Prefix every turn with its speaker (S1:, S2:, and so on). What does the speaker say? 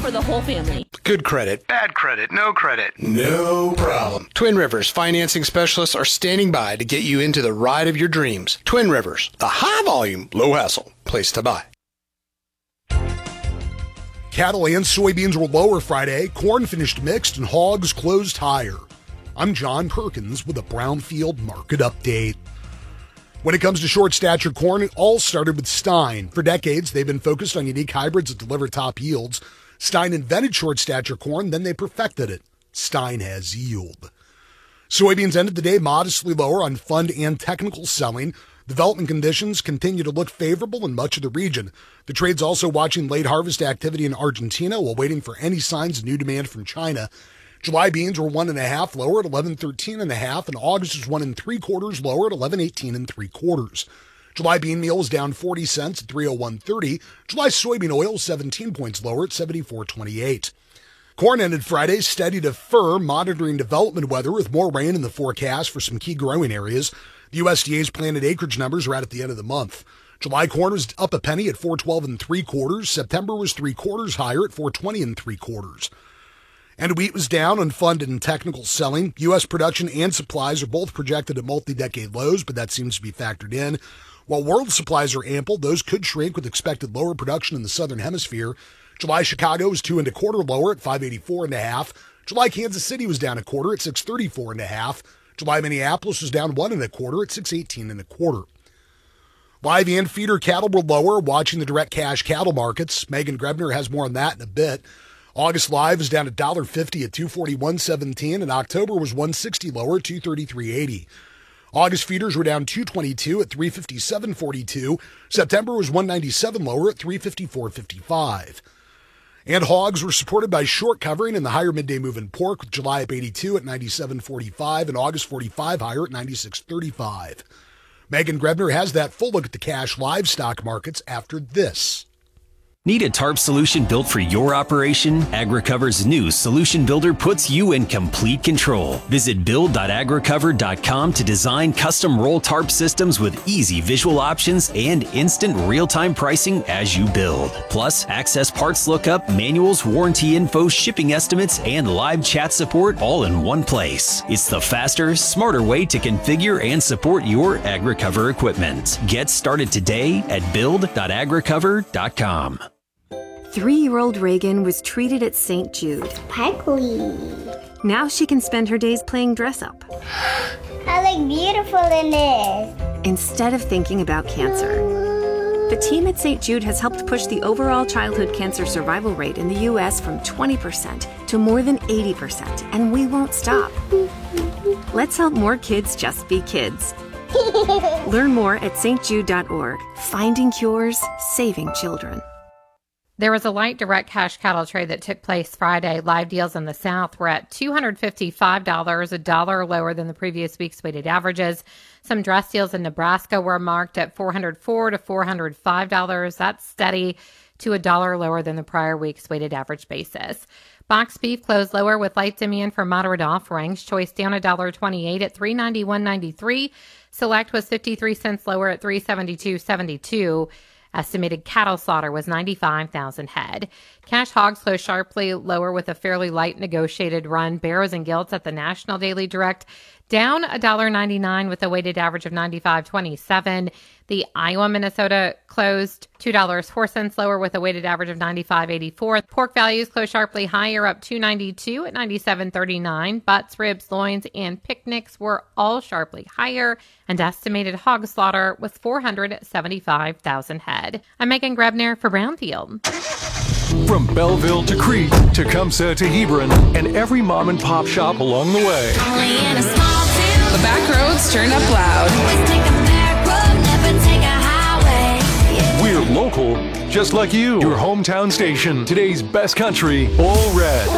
S1: for the whole family.
S2: Good credit.
S3: Bad credit. No credit.
S2: No problem. Twin Rivers financing specialists are standing by to get you into the ride of your dreams. Twin Rivers, the high volume, low hassle place to buy.
S4: Cattle and soybeans were lower Friday. Corn finished mixed and hogs closed higher. I'm John Perkins with a Brownfield Market Update. When it comes to short stature corn, it all started with Stein. For decades, they've been focused on unique hybrids that deliver top yields. Stein invented short stature corn, then they perfected it. Stein has yield. Soybeans ended the day modestly lower on fund and technical selling. Development conditions continue to look favorable in much of the region. The trade's also watching late harvest activity in Argentina while waiting for any signs of new demand from China. July beans were 1.5 lower at 11.13.5, and August was 1 3/4 lower at 11.18 3/4. July bean meal was down 40 cents at 301.30. July soybean oil 17 points lower at 74.28. Corn ended Friday steady to firm, monitoring development weather with more rain in the forecast for some key growing areas. The USDA's planted acreage numbers are out at the end of the month. July corn was up a penny at 412 3/4. September was 3/4 higher at 420 3/4. And wheat was down on fund and technical selling. U.S. production and supplies are both projected at multi-decade lows, but that seems to be factored in. While world supplies are ample, those could shrink with expected lower production in the southern hemisphere. July Chicago was 2 1/4 lower at 584.5. July Kansas City was down 1/4 at 634.5. July Minneapolis was down 1 1/4 at 618.25. Live and feeder cattle were lower, watching the direct cash cattle markets. Megan Grebner has more on that in a bit. August live is down $1.50 at 241.17, and October was 160 lower at 233.80. August feeders were down 222 at 357.42. September was 197 lower at 354.55. And hogs were supported by short covering in the higher midday move in pork, with July up 82 at 97.45 and August 45 higher at 96.35. Megan Grebner has that full look at the cash livestock markets after this.
S5: Need a tarp solution built for your operation? AgriCover's new Solution Builder puts you in complete control. Visit build.agricover.com to design custom roll tarp systems with easy visual options and instant real-time pricing as you build. Plus, access parts lookup, manuals, warranty info, shipping estimates, and live chat support all in one place. It's the faster, smarter way to configure and support your AgriCover equipment. Get started today at build.agricover.com.
S6: 3-year-old Reagan was treated at St. Jude.
S7: Sparkly.
S6: Now she can spend her days playing dress-up.
S7: I look beautiful in this.
S6: Instead of thinking about cancer. The team at St. Jude has helped push the overall childhood cancer survival rate in the U.S. from 20% to more than 80%, and we won't stop. Let's help more kids just be kids. Learn more at stjude.org. Finding cures, saving children.
S8: There was a light direct cash cattle trade that took place Friday. Live deals in the South were at $255, $1 lower than the previous week's weighted averages. Some dress deals in Nebraska were marked at $404 to $405. That's steady to $1 lower than the prior week's weighted average basis. Box beef closed lower with light demand for moderate offerings. Choice down $1.28 at $391.93. Select was 53 cents lower at $372.72. Estimated cattle slaughter was 95,000 head. Cash hogs closed sharply lower with a fairly light negotiated run. Barrows and Gilts at the National Daily Direct down $1.99 with a weighted average of 95.27. The Iowa, Minnesota closed $2.04 lower with a weighted average of 95.84. Pork values closed sharply higher, up $2.92 at 97.39. Butts, ribs, loins, and picnics were all sharply higher, and estimated hog slaughter was 475,000 head. I'm Megan Grebner for Brownfield.
S9: From Belleville to Crete to Tecumseh to Hebron and every mom and pop shop along the way.
S10: The back roads turn up loud.
S9: We're local, just like you. Your hometown station. Today's best country, all red.